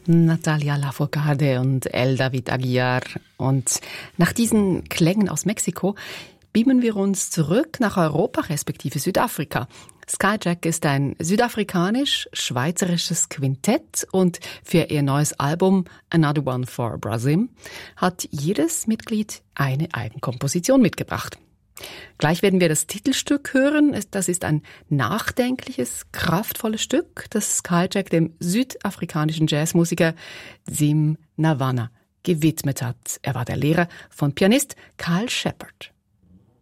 Natalia Lafourcade und El David Aguiar. Und nach diesen Klängen aus Mexiko beamen wir uns zurück nach Europa, respektive Südafrika. Skyjack ist ein südafrikanisch-schweizerisches Quintett und für ihr neues Album Another One for Brazil hat jedes Mitglied eine Eigenkomposition mitgebracht. Gleich werden wir das Titelstück hören. Das ist ein nachdenkliches, kraftvolles Stück, das Skyjack dem südafrikanischen Jazzmusiker Zim Navana gewidmet hat. Er war der Lehrer von Pianist Carl Shepard.